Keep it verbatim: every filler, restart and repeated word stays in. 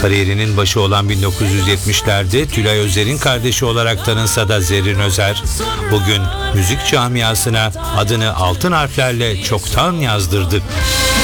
Kariyerinin başı olan bin dokuz yüz yetmişlerde Tülay Özer'in kardeşi olarak tanınsa da Zerrin Özer, bugün müzik camiasına adını altın harflerle çoktan yazdırdı.